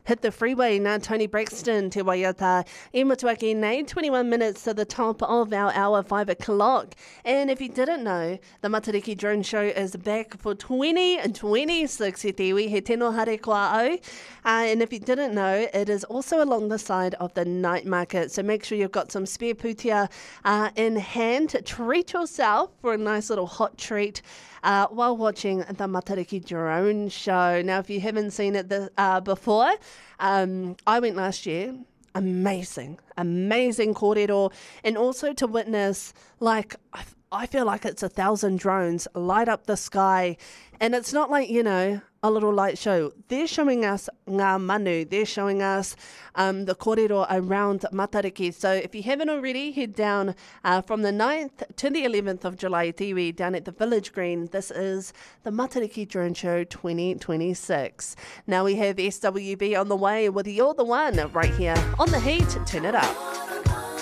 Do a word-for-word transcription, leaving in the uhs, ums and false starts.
Hit the freeway, nā Tony Braxton, te waiata. E Motuaki nei, twenty-one minutes to the top of our hour, five o'clock. And if you didn't know, the Matariki Drone Show is back for twenty twenty-six, he tiwi, he tino hare kua au. Uh, and if you didn't know, it is also along the side of the night market. So make sure you've got some spare putia uh, in hand. Treat yourself for a nice little hot treat uh, while watching the Matariki Drone Show. Now, if you haven't seen it the, uh, before, um, I went last year. Amazing, amazing kōrero. And also to witness, like, I, I feel like it's a thousand drones light up the sky. And it's not like, you know, a little light show. They're showing us ngā manu. They're showing us um, the kōrero around Matariki. So if you haven't already, head down uh, from the ninth to the eleventh of July, tiwi, down at the Village Green. This is the Matariki Drone Show twenty twenty-six. Now we have S W B on the way with You're the One right here on The Heat. Turn it up.